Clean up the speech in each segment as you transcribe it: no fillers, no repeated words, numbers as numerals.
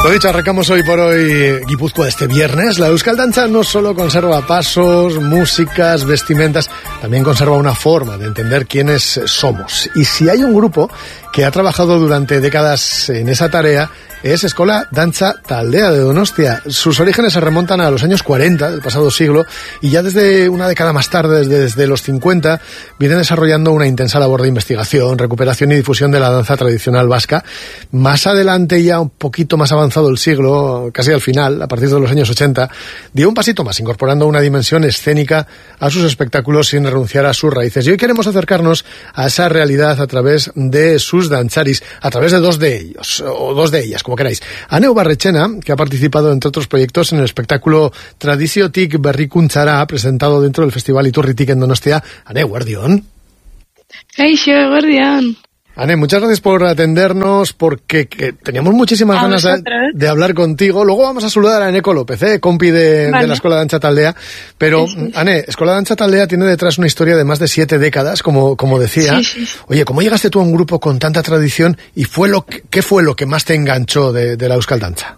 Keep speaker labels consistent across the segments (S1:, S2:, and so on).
S1: Lo dicho, arrancamos hoy por hoy Guipúzcoa este viernes. La Euskal Dantza no solo conserva pasos, músicas, vestimentas, también conserva una forma de entender quiénes somos. Y si hay un grupo que ha trabajado durante décadas en esa tarea, es Eskola Dantza Taldea de Donostia. Sus orígenes se remontan a los años 40 del pasado siglo y ya desde una década más tarde, desde los 50, vienen desarrollando una intensa labor de investigación, recuperación y difusión de la danza tradicional vasca. Más adelante, ya un poquito más avanzado el siglo, casi al final, a partir de los años 80, dio un pasito más, incorporando una dimensión escénica a sus espectáculos sin renunciar a sus raíces. Y hoy queremos acercarnos a esa realidad a través de sus danzaris, a través de dos de ellos, o dos de ellas, como queráis. Aneu Barrechena, que ha participado, entre otros proyectos, en el espectáculo Tradiziotik Berrikuntzara, presentado dentro del Festival Iturritik en Donostia. Aneu, guardión.
S2: Kaixo, guardión.
S1: Ane, muchas gracias por atendernos, porque teníamos muchísimas ganas de hablar contigo. Luego vamos a saludar a Eneko López, compi de la Eskola Dantza Taldea. Pero, sí. Ane, Eskola Dantza Taldea tiene detrás una historia de más de 7 décadas, como decía. Sí. Oye, ¿cómo llegaste tú a un grupo con tanta tradición y qué fue lo que más te enganchó de la Euskal Dantza?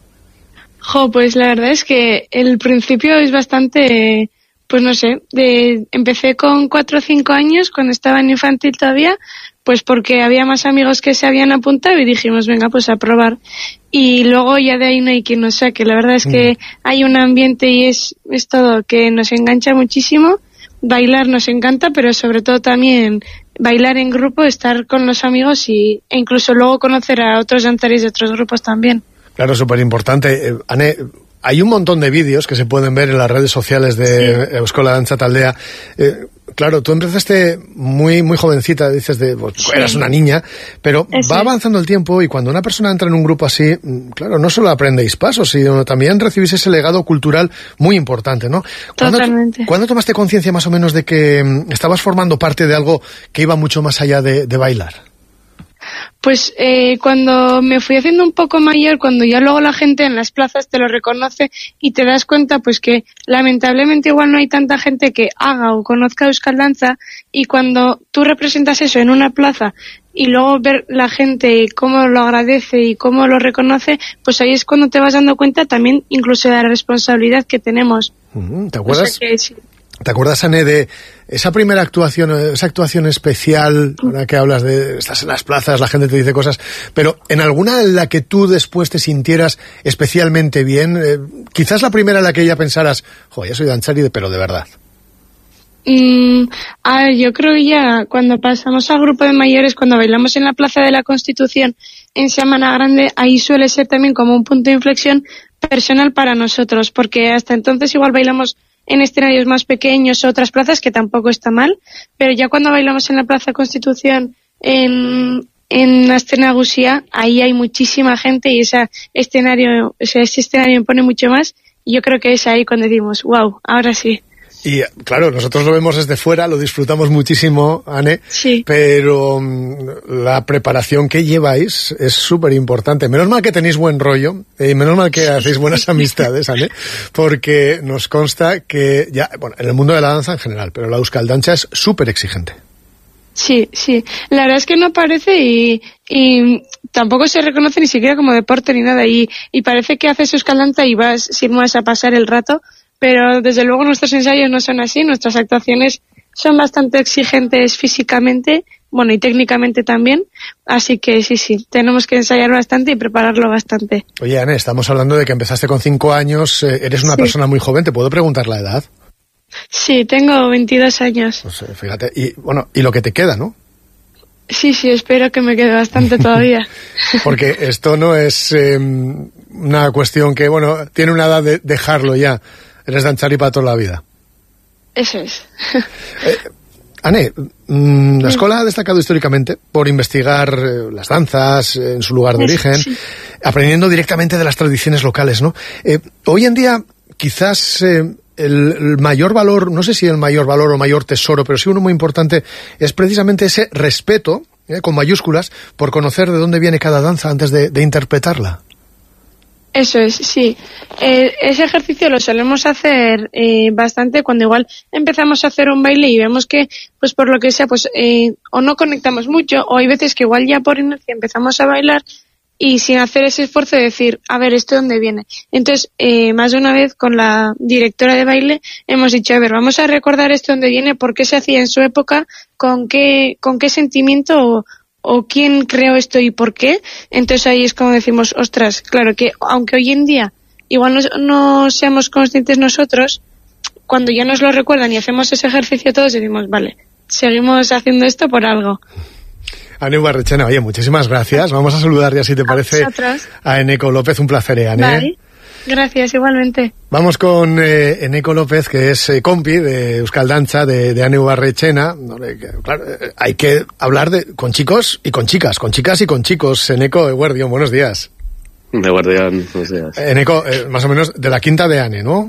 S2: Pues la verdad es que el principio es bastante, pues no sé, empecé con 4 o 5 años, cuando estaba en infantil todavía, pues porque había más amigos que se habían apuntado y dijimos, venga, pues a probar. Y luego ya de ahí no hay quien nos saque. La verdad es que hay un ambiente y es todo que nos engancha muchísimo. Bailar nos encanta, pero sobre todo también bailar en grupo, estar con los amigos e incluso luego conocer a otros danzaris de otros grupos también. Claro,
S1: súper importante. Ane, hay un montón de vídeos que se pueden ver en las redes sociales de Eskola Dantza Taldea. Claro, tú empezaste muy muy jovencita, dices, eras una niña, pero va avanzando el tiempo y cuando una persona entra en un grupo así, claro, no solo aprendéis pasos, sino también recibís ese legado cultural muy importante, ¿no?
S2: Totalmente.
S1: ¿Cuándo tomaste conciencia más o menos de que estabas formando parte de algo que iba mucho más allá de bailar?
S2: Pues cuando me fui haciendo un poco mayor, cuando ya luego la gente en las plazas te lo reconoce y te das cuenta pues que lamentablemente igual no hay tanta gente que haga o conozca Euskal Dantza, y cuando tú representas eso en una plaza y luego ver la gente cómo lo agradece y cómo lo reconoce, pues ahí es cuando te vas dando cuenta también incluso de la responsabilidad que tenemos.
S1: ¿Te acuerdas? O sea que, sí. ¿Te acuerdas, Ane, de esa primera actuación, esa actuación especial, ahora que hablas de estás en las plazas, la gente te dice cosas, pero en alguna en la que tú después te sintieras especialmente bien, quizás la primera en la que ya pensaras, ya soy danzari, pero de verdad?
S2: Yo creo que ya cuando pasamos al grupo de mayores, cuando bailamos en la Plaza de la Constitución en Semana Grande, ahí suele ser también como un punto de inflexión personal para nosotros, porque hasta entonces igual bailamos en escenarios más pequeños o otras plazas, que tampoco está mal, pero ya cuando bailamos en la Plaza Constitución en Aste Nagusia, ahí hay muchísima gente y ese escenario me pone mucho más, y yo creo que es ahí cuando decimos, wow, ahora sí.
S1: Y claro, nosotros lo vemos desde fuera, lo disfrutamos muchísimo, Ane,
S2: sí.
S1: Pero la preparación que lleváis es súper importante. Menos mal que tenéis buen rollo, y menos mal que hacéis buenas amistades, Ane, porque nos consta que ya, en el mundo de la danza en general, pero la Euskal Dantza es súper exigente.
S2: Sí, la verdad es que no parece y tampoco se reconoce ni siquiera como deporte ni nada, y parece que haces Euskal Dantza y vas sin más a pasar el rato. Pero desde luego nuestros ensayos no son así, nuestras actuaciones son bastante exigentes físicamente, y técnicamente también, así que sí, tenemos que ensayar bastante y prepararlo bastante.
S1: Oye, Ane, estamos hablando de que empezaste con 5 años, eres una persona muy joven, ¿te puedo preguntar la edad?
S2: Sí, tengo 22 años.
S1: Pues fíjate, y lo que te queda, ¿no?
S2: Sí, espero que me quede bastante todavía.
S1: Porque esto no es una cuestión que, tiene una edad de dejarlo ya. Eres danzari para toda la vida.
S2: Eso es.
S1: Ane, la escuela ha destacado históricamente por investigar las danzas en su lugar de origen, aprendiendo directamente de las tradiciones locales, ¿no? Hoy en día, quizás el mayor valor, no sé si el mayor valor o mayor tesoro, pero sí uno muy importante, es precisamente ese respeto, con mayúsculas, por conocer de dónde viene cada danza antes de interpretarla.
S2: Eso es, sí. Ese ejercicio lo solemos hacer bastante cuando igual empezamos a hacer un baile y vemos que, pues por lo que sea, pues o no conectamos mucho, o hay veces que igual ya por inercia empezamos a bailar y sin hacer ese esfuerzo de decir, a ver, ¿esto dónde viene? Entonces, más de una vez con la directora de baile hemos dicho, a ver, vamos a recordar esto dónde viene, por qué se hacía en su época, con qué sentimiento o quién creó esto y por qué. Entonces ahí es como decimos, ostras, claro que aunque hoy en día igual no seamos conscientes nosotros, cuando ya nos lo recuerdan y hacemos ese ejercicio todos decimos, vale, seguimos haciendo esto por algo.
S1: Ane Ubarretxena, oye, muchísimas gracias. Vamos a saludar ya, si te parece, a Eneko López. Un placer, Ane.
S2: Vale, gracias, igualmente.
S1: Vamos con Eneko López, que es compi de Euskal Dantza, de Ane Ubarretxena. Claro, hay que hablar con chicos y con chicas y con chicos. Eneko, Eguerdión, buenos días.
S3: Eguerdión, buenos días.
S1: Eneko, más o menos de la quinta de Ane, ¿no?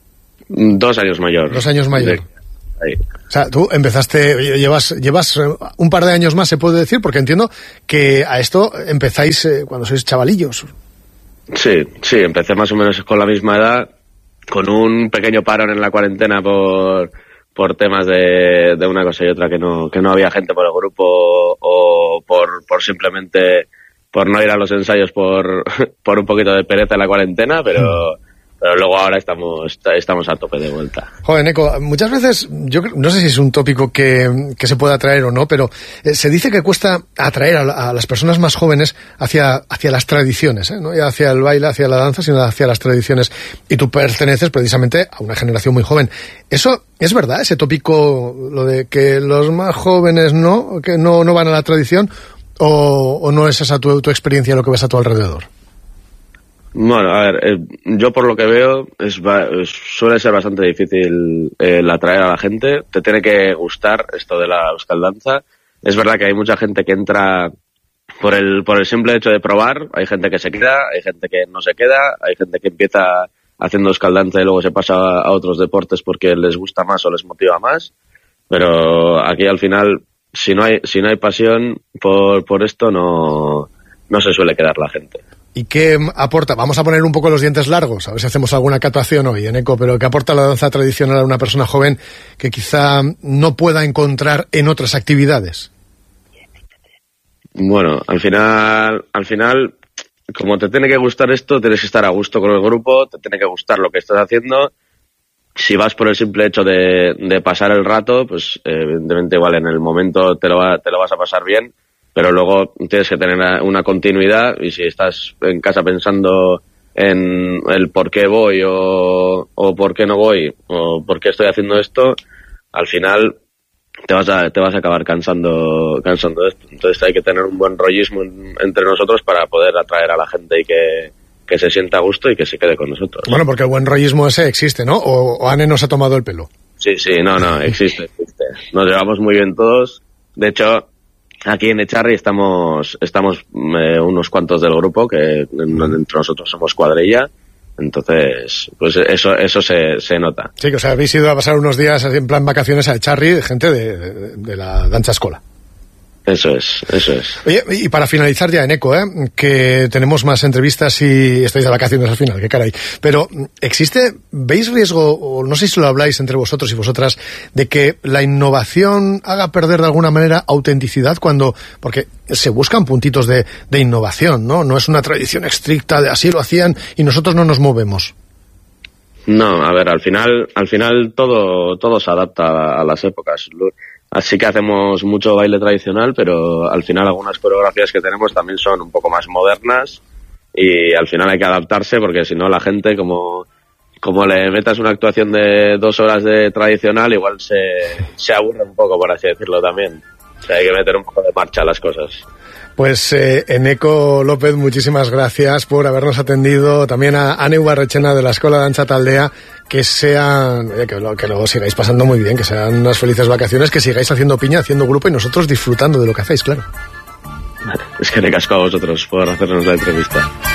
S3: 2 años mayor.
S1: 2 años mayor.
S3: Ahí.
S1: O sea, tú empezaste, llevas un par de años más, se puede decir, porque entiendo que a esto empezáis cuando sois chavalillos.
S3: Sí, empecé más o menos con la misma edad, con un pequeño parón en la cuarentena por temas de una cosa y otra, que no había gente por el grupo o por simplemente por no ir a los ensayos por un poquito de pereza en la cuarentena, pero luego ahora estamos a tope de vuelta.
S1: Joder, Eneko, muchas veces, yo no sé si es un tópico que se pueda atraer o no, pero se dice que cuesta atraer a las personas más jóvenes hacia las tradiciones, no ya hacia el baile, hacia la danza, sino hacia las tradiciones. Y tú perteneces precisamente a una generación muy joven. ¿Eso es verdad, ese tópico, lo de que los más jóvenes que no van a la tradición, o no es esa tu experiencia, lo que ves a tu alrededor?
S3: Bueno, a ver, yo por lo que veo suele ser bastante difícil el atraer a la gente. Te tiene que gustar esto de la Euskal Dantza. Es verdad que hay mucha gente que entra por el simple hecho de probar. Hay gente que se queda, hay gente que no se queda, hay gente que empieza haciendo Euskal Dantza y luego se pasa a otros deportes porque les gusta más o les motiva más. Pero aquí al final, si no hay pasión por esto, no se suele quedar la gente.
S1: ¿Y qué aporta? Vamos a poner un poco los dientes largos, a ver si hacemos alguna catación hoy, Eneko, pero ¿qué aporta la danza tradicional a una persona joven que quizá no pueda encontrar en otras actividades?
S3: Bueno, al final, como te tiene que gustar esto, tienes que estar a gusto con el grupo, te tiene que gustar lo que estás haciendo. Si vas por el simple hecho de pasar el rato, pues evidentemente igual en el momento te lo vas a pasar bien, pero luego tienes que tener una continuidad, y si estás en casa pensando en el por qué voy o por qué no voy o por qué estoy haciendo esto, al final te vas a acabar cansando de esto. Entonces hay que tener un buen rollismo entre nosotros para poder atraer a la gente y que se sienta a gusto y que se quede con nosotros.
S1: Bueno, porque el buen rollismo ese existe, ¿no? ¿O Ane nos ha tomado el pelo?
S3: Sí, no, existe. Nos llevamos muy bien todos. De hecho, aquí en Echarri estamos unos cuantos del grupo, que entre nosotros somos cuadrilla. Entonces, pues eso se nota.
S1: Sí, que os habéis ido a pasar unos días en plan vacaciones a Echarri, gente de la danza escola.
S3: Eso es.
S1: Oye, y para finalizar ya, Eneko, que tenemos más entrevistas y estáis de vacaciones al final, qué caray. Pero, ¿veis riesgo, o no sé si lo habláis entre vosotros y vosotras, de que la innovación haga perder de alguna manera autenticidad porque se buscan puntitos de innovación, ¿no? No es una tradición estricta de así lo hacían y nosotros no nos movemos.
S3: No, a ver, al final todo se adapta a las épocas. Así que hacemos mucho baile tradicional, pero al final algunas coreografías que tenemos también son un poco más modernas, y al final hay que adaptarse, porque si no la gente, como le metas una actuación de 2 horas de tradicional, igual se aburre un poco, por así decirlo también. O sea, hay que meter un poco de marcha a las cosas.
S1: Pues Eneko López, muchísimas gracias por habernos atendido. También a Ane Ubarretxena de la Escola Dantza Taldea. Que lo sigáis pasando muy bien, que sean unas felices vacaciones, que sigáis haciendo piña, haciendo grupo y nosotros disfrutando de lo que hacéis, claro.
S3: Es que le casco a vosotros por hacernos la entrevista.